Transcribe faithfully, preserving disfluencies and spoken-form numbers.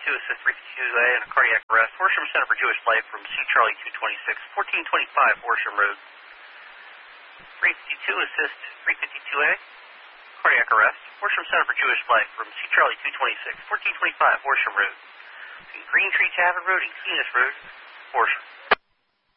two, assist three fifty-two A in a cardiac arrest. Horsham Center for Jewish Life from C Charlie two twenty-six, fourteen twenty-five Horsham Road. three fifty-two, assist three fifty-two A, cardiac arrest. Horsham Center for Jewish Life from C Charlie two twenty-six, fourteen twenty-five Horsham Road. Green Tree Tavern Road and Keenest Road, Horsham.